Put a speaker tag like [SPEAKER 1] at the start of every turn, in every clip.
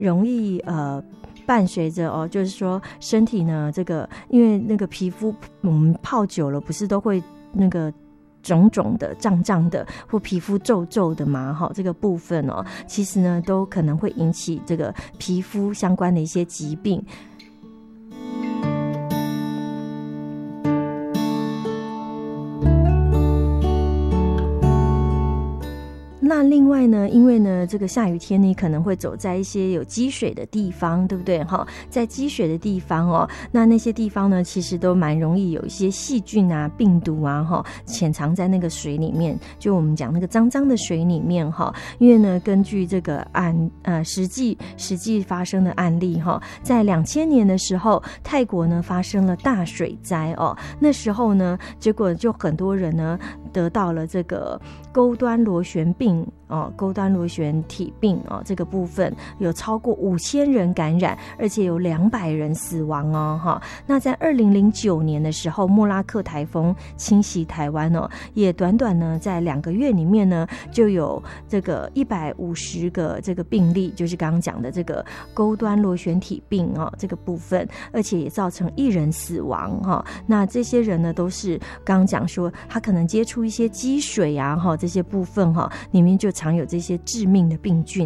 [SPEAKER 1] 容易伴随着就是说身体呢，这个因为那个皮肤我们泡久了不是都会那个肿肿的、胀胀的，或皮肤皱皱的嘛，这个部分其实呢都可能会引起这个皮肤相关的一些疾病。那另外呢，因为呢这个下雨天你可能会走在一些有积水的地方，对不对？在积水的地方那些地方呢其实都蛮容易有一些细菌啊、病毒啊潜藏在那个水里面，就我们讲那个脏脏的水里面因为呢根据这个实际发生的案例在2000年的时候，泰国呢发生了大水灾那时候呢结果就很多人呢得到了这个钩端螺旋病钩端螺旋体病这个部分有超过5000人感染，而且有200人死亡那在2009年的时候，莫拉克台风侵袭台湾也短短呢在2个月里面呢就有这个150个这个病例，就是刚刚讲的这个钩端螺旋体病这个部分，而且也造成1人死亡那这些人呢都是刚刚讲说他可能接触一些积水啊这些部分里面就常有这些致命的病菌。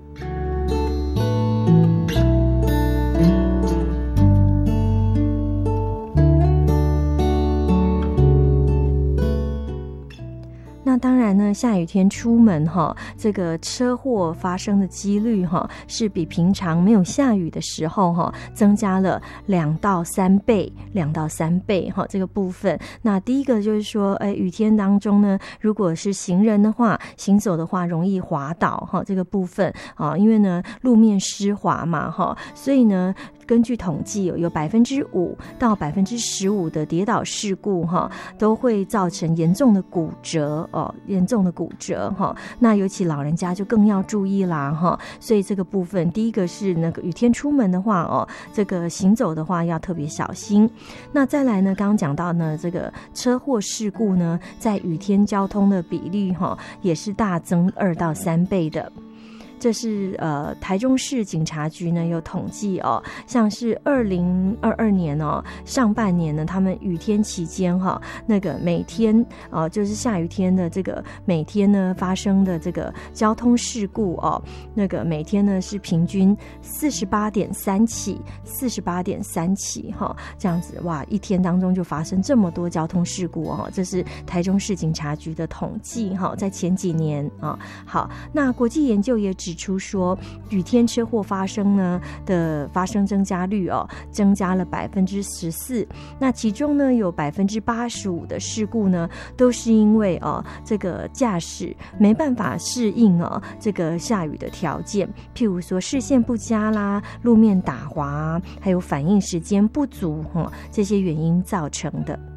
[SPEAKER 1] 那当然呢，下雨天出门这个车祸发生的几率是比平常没有下雨的时候增加了2到3倍这个部分。那第一个就是说雨天当中呢，如果是行人的话，行走的话容易滑倒这个部分因为呢路面湿滑嘛所以呢根据统计有5%到15%的跌倒事故都会造成严重的骨折那尤其老人家就更要注意啦所以这个部分第一个是那个雨天出门的话这个行走的话要特别小心。那再来呢，刚刚讲到呢这个车祸事故呢在雨天交通的比例也是大增2到3倍的。这是台中市警察局呢有统计像是2022年上半年呢，他们雨天期间那个每天就是下雨天的这个每天呢发生的这个交通事故那个每天呢是平均48.3起这样子，哇，一天当中就发生这么多交通事故这是台中市警察局的统计在前几年好，那国际研究也指出说，雨天车祸发生呢的发生增加率增加了14%。那其中呢有85%的事故呢都是因为这个驾驶没办法适应这个下雨的条件，譬如说视线不佳啦、路面打滑，还有反应时间不足这些原因造成的。